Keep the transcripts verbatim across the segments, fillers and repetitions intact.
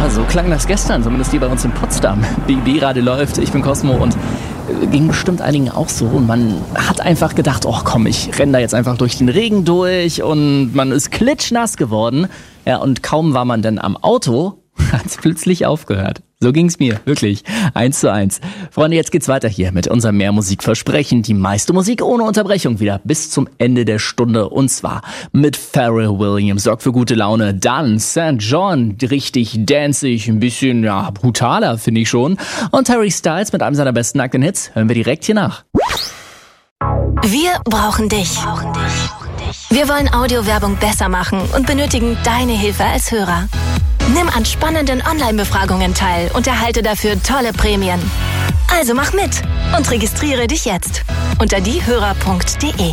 Ja, so klang das gestern, zumindest hier bei uns in Potsdam. B B Radio läuft, ich bin Cosmo und äh, ging bestimmt einigen auch so. Und man hat einfach gedacht, oh komm, ich renn da jetzt einfach durch den Regen durch und man ist klitschnass geworden. Ja, und kaum war man dann am Auto, hat es plötzlich aufgehört. So ging's mir, wirklich. Eins zu eins. Freunde, jetzt geht's weiter hier mit unserem Mehrmusikversprechen. Die meiste Musik ohne Unterbrechung wieder bis zum Ende der Stunde. Und zwar mit Pharrell Williams, sorgt für gute Laune. Dann Sankt John, richtig danzig, ein bisschen, ja, brutaler, finde ich schon. Und Harry Styles mit einem seiner besten nackten Hits. Hören wir direkt hier nach. Wir brauchen dich. Wir wollen Audiowerbung besser machen und benötigen deine Hilfe als Hörer. Nimm an spannenden Online-Befragungen teil und erhalte dafür tolle Prämien. Also mach mit und registriere dich jetzt unter diehörer punkt de.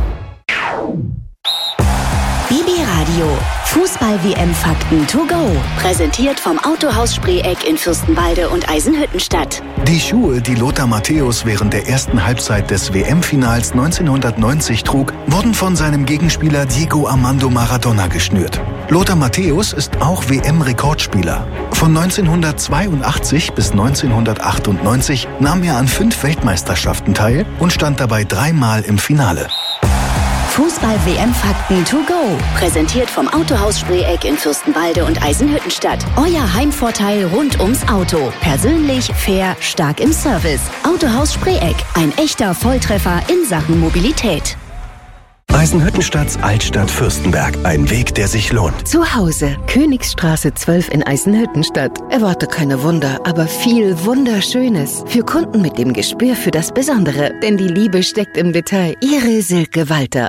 B B Radio. Fußball-W M-Fakten to go. Präsentiert vom Autohaus Spreeck in Fürstenwalde und Eisenhüttenstadt. Die Schuhe, die Lothar Matthäus während der ersten Halbzeit des W M-Finals neunzehnhundertneunzig trug, wurden von seinem Gegenspieler Diego Armando Maradona geschnürt. Lothar Matthäus ist auch W M-Rekordspieler. Von neunzehnhundertzweiundachtzig bis neunzehnhundertachtundneunzig nahm er an fünf Weltmeisterschaften teil und stand dabei dreimal im Finale. Fußball-W M-Fakten to go. Präsentiert vom Autohaus Spreeck in Fürstenwalde und Eisenhüttenstadt. Euer Heimvorteil rund ums Auto. Persönlich, fair, stark im Service. Autohaus Spreeck. Ein echter Volltreffer in Sachen Mobilität. Eisenhüttenstadts Altstadt Fürstenberg. Ein Weg, der sich lohnt. Zu Hause. Königsstraße zwölf in Eisenhüttenstadt. Erwarte keine Wunder, aber viel Wunderschönes. Für Kunden mit dem Gespür für das Besondere. Denn die Liebe steckt im Detail. Ihre Silke Walter.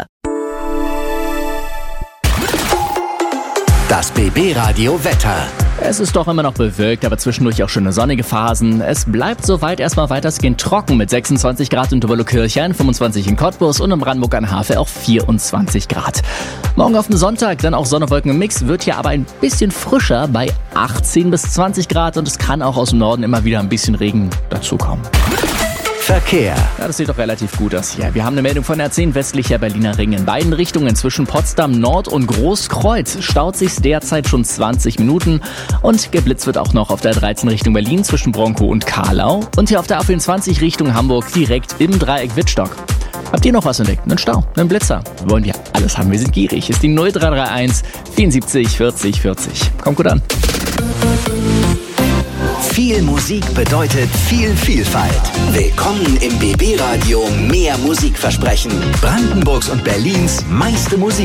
Das B B Radio Wetter. Es ist doch immer noch bewölkt, aber zwischendurch auch schöne sonnige Phasen. Es bleibt soweit erstmal weitestgehend trocken mit sechsundzwanzig Grad in Doberlo-Kirchhain, fünfundzwanzig in Cottbus und in Brandenburg an der Havel auch vierundzwanzig Grad. Morgen auf den Sonntag dann auch Sonne, Wolken im Mix, wird hier aber ein bisschen frischer bei achtzehn bis zwanzig Grad und es kann auch aus dem Norden immer wieder ein bisschen Regen dazukommen. Verkehr. Ja, das sieht doch relativ gut aus hier. Wir haben eine Meldung von der zehn westlicher Berliner Ring. In beiden Richtungen zwischen Potsdam Nord und Großkreuz staut sich derzeit schon zwanzig Minuten. Und geblitzt wird auch noch auf der dreizehn Richtung Berlin zwischen Bronkow und Karlau. Und hier auf der A vierundzwanzig Richtung Hamburg direkt im Dreieck Wittstock. Habt ihr noch was entdeckt? Einen Stau, einen Blitzer? Wir wollen ja alles haben, wir sind gierig. Ist die null drei drei eins vierundsiebzig vierzig vierzig. Kommt gut an. Viel Musik bedeutet viel Vielfalt. Willkommen im B B Radio Mehr Musikversprechen. Brandenburgs und Berlins meiste Musik.